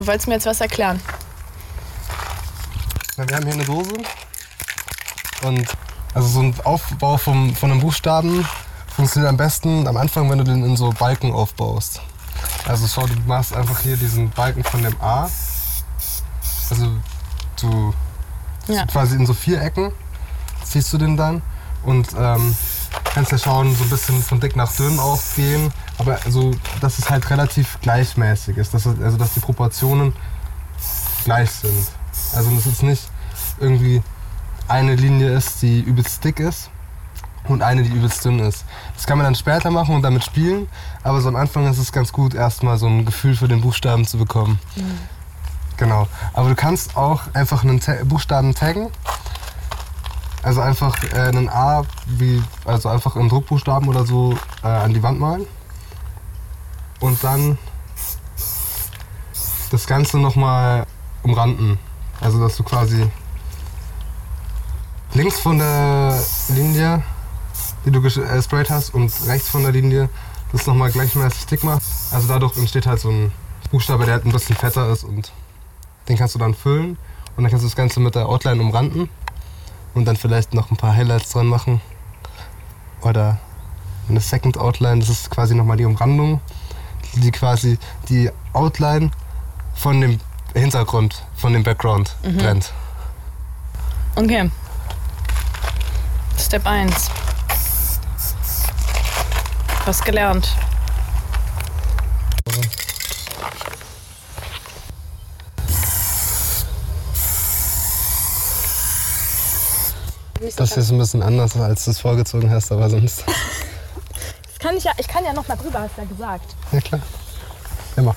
Du wolltest mir jetzt was erklären. Na, wir haben hier eine Dose. Und also so ein Aufbau von einem Buchstaben funktioniert am besten am Anfang, wenn du den in so Balken aufbaust. Also schau, du machst einfach hier diesen Balken von dem A. Also du quasi in so 4 Ecken ziehst du den dann und kannst ja schauen, so ein bisschen von dick nach dünn aufgehen. Aber also, dass es halt relativ gleichmäßig ist, dass die Proportionen gleich sind. Also dass es jetzt nicht irgendwie eine Linie ist, die übelst dick ist und eine, die übelst dünn ist. Das kann man dann später machen und damit spielen, aber so am Anfang ist es ganz gut, erstmal so ein Gefühl für den Buchstaben zu bekommen. Mhm. Genau. Aber du kannst auch einfach einen Buchstaben taggen. Also einfach einen A, also einfach einen Druckbuchstaben oder so an die Wand malen. Und dann das Ganze nochmal umranden. Also dass du quasi links von der Linie, die du gesprayt hast, und rechts von der Linie das nochmal gleichmäßig dick machst. Also dadurch entsteht halt so ein Buchstabe, der halt ein bisschen fetter ist, und den kannst du dann füllen und dann kannst du das Ganze mit der Outline umranden und dann vielleicht noch ein paar Highlights dran machen. Oder eine Second Outline, das ist quasi nochmal die Umrandung, die quasi die Outline von dem Hintergrund, von dem Background trennt. Okay. Step 1. Was gelernt. Das hier ist ein bisschen anders, als du es vorgezogen hast, aber sonst. Ich kann ja noch mal drüber, hast du ja gesagt. Ja klar. Immer.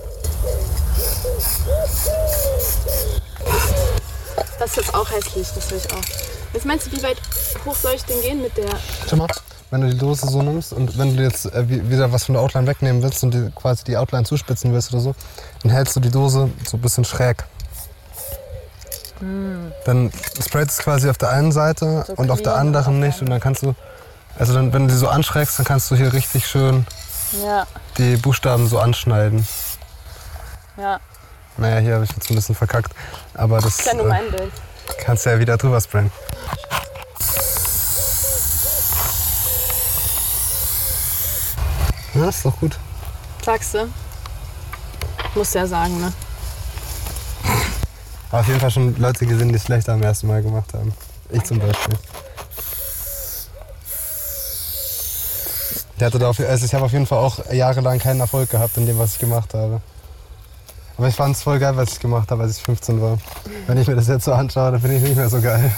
Das ist jetzt auch hässlich, das will ich auch. Jetzt meinst du, wie weit hoch soll ich denn gehen mit der... Schau mal, wenn du die Dose so nimmst und wenn du jetzt wieder was von der Outline wegnehmen willst und quasi die Outline zuspitzen willst oder so, dann hältst du die Dose so ein bisschen schräg. Dann sprayt es quasi auf der einen Seite so und auf der anderen nicht, und dann kannst du, also dann, wenn du die so anschrägst, dann kannst du hier richtig schön die Buchstaben so anschneiden. Ja. Naja, hier habe ich jetzt ein bisschen verkackt, aber das ist ja nur mein Bild. Kannst du ja wieder drüber sprayen. Ja, ist doch gut. Sagst du? Musst du ja sagen, ne? Aber auf jeden Fall schon Leute gesehen, die es schlechter am ersten Mal gemacht haben. Ich zum Beispiel. Ich habe auf jeden Fall auch jahrelang keinen Erfolg gehabt in dem, was ich gemacht habe. Aber ich fand es voll geil, was ich gemacht habe, als ich 15 war. Wenn ich mir das jetzt so anschaue, dann finde ich nicht mehr so geil.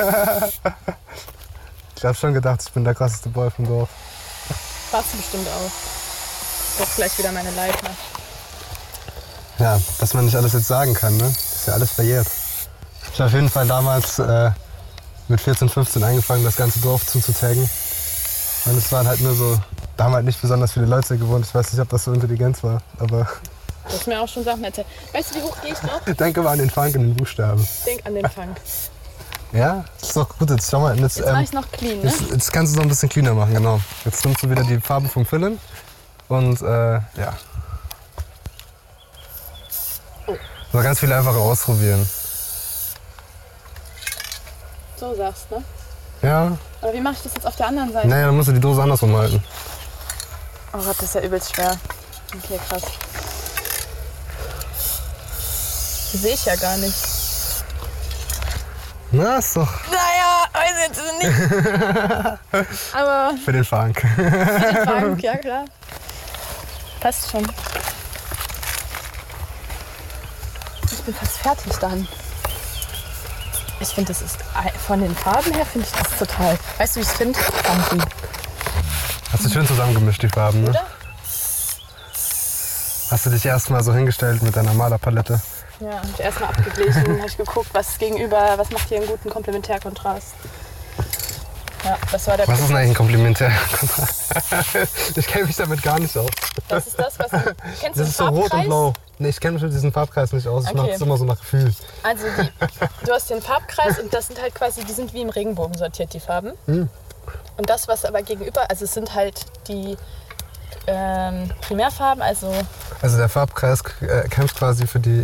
Ich habe schon gedacht, ich bin der krasseste Boy vom Dorf. Warst du bestimmt auch. Doch gleich wieder meine Leiter. Ja, was man nicht alles jetzt sagen kann, ne? Ist ja alles verjährt. Ich habe auf jeden Fall damals mit 14, 15 angefangen, das ganze Dorf zuzutaggen. Und es waren halt nur so, da haben halt nicht besonders viele Leute gewohnt. Ich weiß nicht, ob das so intelligent war, aber... Du hast mir auch schon Sachen erzählt. Weißt du, wie hoch gehe ich noch? Denke mal an den Funk und den Buchstaben. Denk an den Funk. Ja, das ist doch gut. Jetzt schau mal. Jetzt mach ich noch clean, ne? Jetzt kannst du es noch ein bisschen cleaner machen, genau. Jetzt nimmst du wieder die Farben vom Füllen und ja. So ganz viel einfach ausprobieren. So sagst du, ne? Ja. Aber wie mache ich das jetzt auf der anderen Seite? Naja, dann musst du die Dose andersrum halten. Oh Gott, das ist ja übelst schwer. Okay, krass. Die sehe ich ja gar nicht. Na, ist doch... Naja, weiß jetzt nicht. Aber... Für den Funk. Für den Funk, ja klar. Passt schon. Ich bin fast fertig dann. Ich finde, das ist... Von den Farben her finde ich das total... Weißt du, wie ich es finde? Funky. Hast du schön zusammengemischt, die Farben, ne? Oder? Hast du dich erstmal so hingestellt mit deiner Malerpalette? Ja, habe ich erstmal abgeglichen, habe ich geguckt, was macht hier einen guten Komplementärkontrast. Ja, das war der Was ist denn eigentlich ein Komplementärkontrast? Ich kenne mich damit gar nicht aus. Das ist das, was du... Kennst du den Das ist so rot und blau. Nee, ich kenne mich mit diesem Farbkreis nicht aus. Ich mache es immer so nach Gefühl. Also du hast den Farbkreis und das sind halt quasi, die sind wie im Regenbogen sortiert, die Farben. Und das, was aber gegenüber, also es sind halt die Primärfarben, also Also der Farbkreis kämpft quasi für die